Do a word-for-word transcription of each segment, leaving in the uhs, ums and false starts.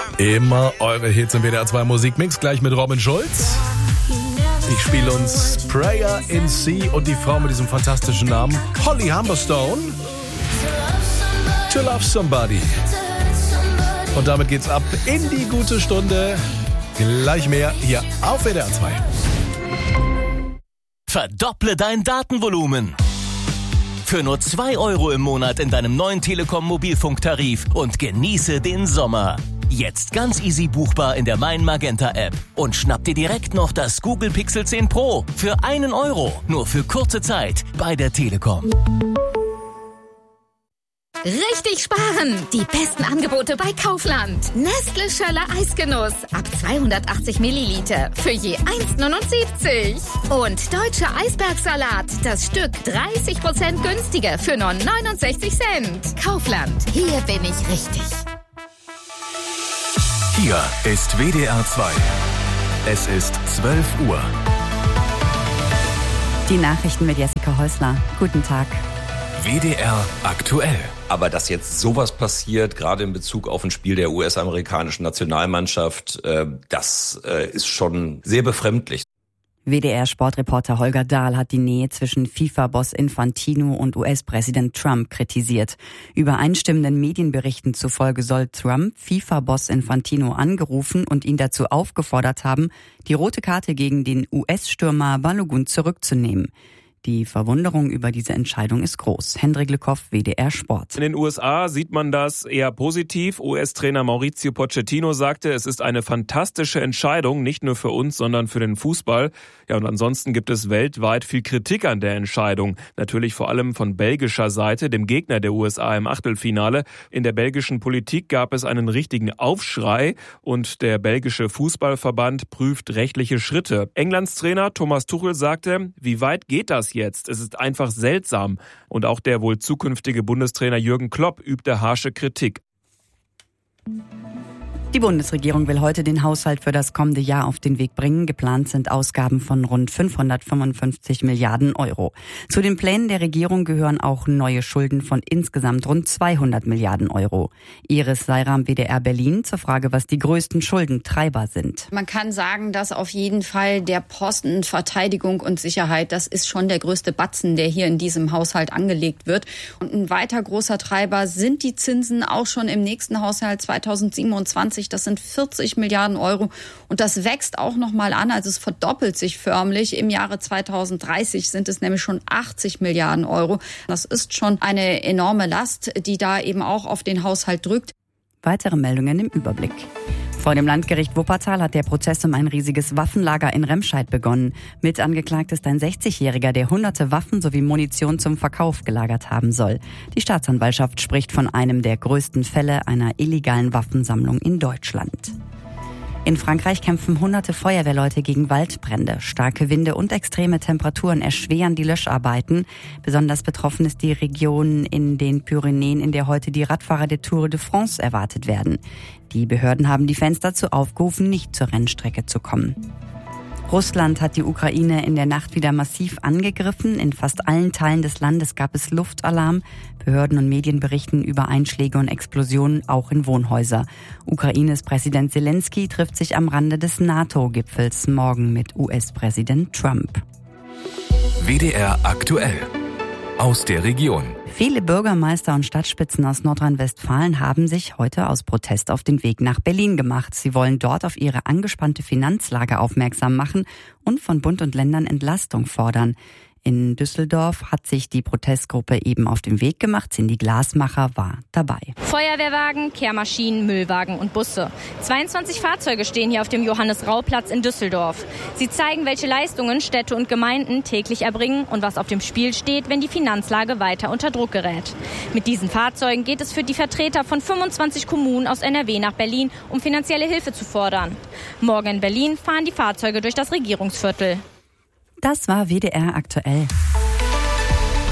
Immer eure Hits im W D R zwei Musikmix, gleich mit Robin Schulz. Ich spiele uns Prayer in C und die Frau mit diesem fantastischen Namen, Holly Humberstone. To Love Somebody. Und damit geht's ab in die gute Stunde. Gleich mehr hier auf W D R zwei. Verdopple dein Datenvolumen. Für nur zwei Euro im Monat in deinem neuen Telekom-Mobilfunktarif und genieße den Sommer. Jetzt ganz easy buchbar in der Mein Magenta App. Und schnapp dir direkt noch das Google Pixel zehn Pro für einen Euro. Nur für kurze Zeit bei der Telekom. Richtig sparen! Die besten Angebote bei Kaufland. Nestle Schöller Eisgenuss ab zweihundertachtzig Milliliter für je eins neunundsiebzig. Und Deutscher Eisbergsalat, das Stück dreißig Prozent günstiger für nur neunundsechzig Cent. Kaufland, hier bin ich richtig. Hier ist W D R zwei. Es ist zwölf Uhr. Die Nachrichten mit Jessica Häusler. Guten Tag. W D R aktuell. Aber dass jetzt sowas passiert, gerade in Bezug auf ein Spiel der U S-amerikanischen Nationalmannschaft, äh, das äh, ist schon sehr befremdlich. W D R-Sportreporter Holger Dahl hat die Nähe zwischen FIFA-Boss Infantino und U S-Präsident Trump kritisiert. Übereinstimmenden Medienberichten zufolge soll Trump FIFA-Boss Infantino angerufen und ihn dazu aufgefordert haben, die rote Karte gegen den U S-Stürmer Balogun zurückzunehmen. Die Verwunderung über diese Entscheidung ist groß. Hendrik Lückhoff, W D R Sport. In den U S A sieht man das eher positiv. U S-Trainer Mauricio Pochettino sagte, es ist eine fantastische Entscheidung, nicht nur für uns, sondern für den Fußball. Ja, und ansonsten gibt es weltweit viel Kritik an der Entscheidung. Natürlich vor allem von belgischer Seite, dem Gegner der U S A im Achtelfinale. In der belgischen Politik gab es einen richtigen Aufschrei und der belgische Fußballverband prüft rechtliche Schritte. Englands Trainer Thomas Tuchel sagte, wie weit geht das jetzt? Es ist einfach seltsam. Und auch der wohl zukünftige Bundestrainer Jürgen Klopp übte harsche Kritik. Die Bundesregierung will heute den Haushalt für das kommende Jahr auf den Weg bringen. Geplant sind Ausgaben von rund fünfhundertfünfundfünfzig Milliarden Euro. Zu den Plänen der Regierung gehören auch neue Schulden von insgesamt rund zweihundert Milliarden Euro. Iris Seiram, W D R Berlin, zur Frage, was die größten Schuldentreiber sind. Man kann sagen, dass auf jeden Fall der Posten Verteidigung und Sicherheit, das ist schon der größte Batzen, der hier in diesem Haushalt angelegt wird. Und ein weiter großer Treiber sind die Zinsen auch schon im nächsten Haushalt zweitausendsiebenundzwanzig. Das sind vierzig Milliarden Euro und das wächst auch noch mal an, also es verdoppelt sich förmlich. Im Jahre zweitausenddreißig sind es nämlich schon achtzig Milliarden Euro. Das ist schon eine enorme Last, die da eben auch auf den Haushalt drückt. Weitere Meldungen im Überblick. Vor dem Landgericht Wuppertal hat der Prozess um ein riesiges Waffenlager in Remscheid begonnen. Mit angeklagt ist ein sechzigjähriger, der hunderte Waffen sowie Munition zum Verkauf gelagert haben soll. Die Staatsanwaltschaft spricht von einem der größten Fälle einer illegalen Waffensammlung in Deutschland. In Frankreich kämpfen hunderte Feuerwehrleute gegen Waldbrände. Starke Winde und extreme Temperaturen erschweren die Löscharbeiten. Besonders betroffen ist die Region in den Pyrenäen, in der heute die Radfahrer der Tour de France erwartet werden. Die Behörden haben die Fans dazu aufgerufen, nicht zur Rennstrecke zu kommen. Russland hat die Ukraine in der Nacht wieder massiv angegriffen. In fast allen Teilen des Landes gab es Luftalarm. Behörden und Medien berichten über Einschläge und Explosionen, auch in Wohnhäuser. Ukraines Präsident Zelensky trifft sich am Rande des NATO-Gipfels morgen mit U S-Präsident Trump. W D R aktuell. Aus der Region. Viele Bürgermeister und Stadtspitzen aus Nordrhein-Westfalen haben sich heute aus Protest auf den Weg nach Berlin gemacht. Sie wollen dort auf ihre angespannte Finanzlage aufmerksam machen und von Bund und Ländern Entlastung fordern. In Düsseldorf hat sich die Protestgruppe eben auf den Weg gemacht. Cindy Glasmacher war dabei. Feuerwehrwagen, Kehrmaschinen, Müllwagen und Busse. zweiundzwanzig Fahrzeuge stehen hier auf dem Johannes-Rau-Platz in Düsseldorf. Sie zeigen, welche Leistungen Städte und Gemeinden täglich erbringen und was auf dem Spiel steht, wenn die Finanzlage weiter unter Druck gerät. Mit diesen Fahrzeugen geht es für die Vertreter von fünfundzwanzig Kommunen aus N R W nach Berlin, um finanzielle Hilfe zu fordern. Morgen in Berlin fahren die Fahrzeuge durch das Regierungsviertel. Das war W D R aktuell.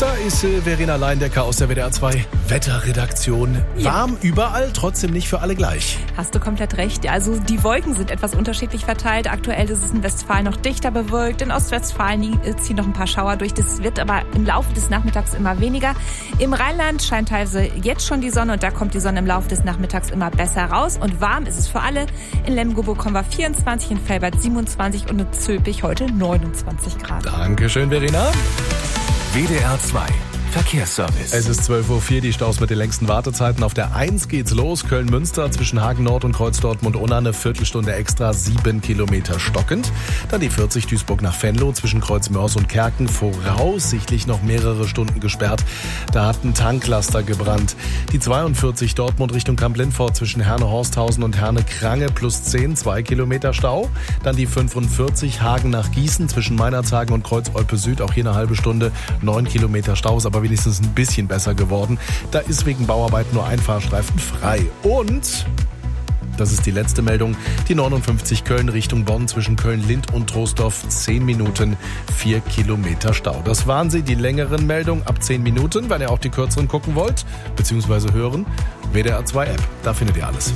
Da ist äh, Verena Leindecker aus der W D R zwei Wetterredaktion. Ja. Warm überall, trotzdem nicht für alle gleich. Hast du komplett recht. Also die Wolken sind etwas unterschiedlich verteilt. Aktuell ist es in Westfalen noch dichter bewölkt. In Ostwestfalen ziehen noch ein paar Schauer durch. Das wird aber im Laufe des Nachmittags immer weniger. Im Rheinland scheint teilweise jetzt schon die Sonne und da kommt die Sonne im Laufe des Nachmittags immer besser raus. Und warm ist es für alle. In Lemgo kommen wir vierundzwanzig, in Velbert siebenundzwanzig und in Zülpich heute neunundzwanzig Grad. Dankeschön, Verena. W D R zwei Verkehrsservice. Es ist zwölf Uhr vier, die Staus mit den längsten Wartezeiten. Auf der eins geht's los. Köln-Münster zwischen Hagen Nord und Kreuz Dortmund-Unna eine Viertelstunde extra, sieben Kilometer stockend. Dann die vierzig Duisburg nach Venlo zwischen Kreuz-Mörs und Kerken. Voraussichtlich noch mehrere Stunden gesperrt. Da hat ein Tanklaster gebrannt. Die zweiundvierzig Dortmund Richtung Kamp-Lindfort zwischen Herne-Horsthausen und Herne-Krange plus zehn, zwei Kilometer Stau. Dann die fünfundvierzig Hagen nach Gießen zwischen Meinerzhagen und Kreuz-Olpe Süd. Auch hier eine halbe Stunde, neun Kilometer Staus, aber wenigstens ein bisschen besser geworden. Da ist wegen Bauarbeit nur ein Fahrstreifen frei. Und, das ist die letzte Meldung, die neunundfünfzig Köln Richtung Bonn zwischen Köln-Lind und Troisdorf, zehn Minuten, vier Kilometer Stau. Das waren sie, die längeren Meldungen ab zehn Minuten. Wenn ihr auch die kürzeren gucken wollt, beziehungsweise hören, W D R zwei App, da findet ihr alles.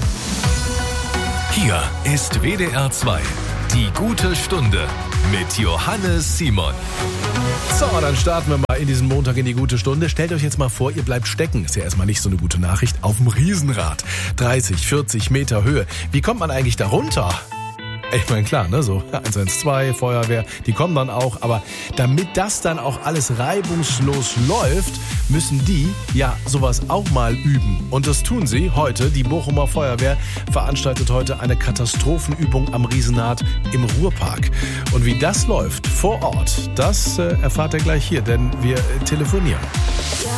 Hier ist W D R zwei. Die gute Stunde mit Johannes Simon. So, dann starten wir mal in diesen Montag in die gute Stunde. Stellt euch jetzt mal vor, ihr bleibt stecken. Ist ja erstmal nicht so eine gute Nachricht. Auf dem Riesenrad. dreißig, vierzig Meter Höhe. Wie kommt man eigentlich da runter? Ich meine, klar, ne, so eins eins zwei, Feuerwehr, die kommen dann auch. Aber damit das dann auch alles reibungslos läuft, müssen die ja sowas auch mal üben. Und das tun sie heute. Die Bochumer Feuerwehr veranstaltet heute eine Katastrophenübung am Riesenrad im Ruhrpark. Und wie das läuft vor Ort, das äh, erfahrt ihr gleich hier, denn wir äh, telefonieren.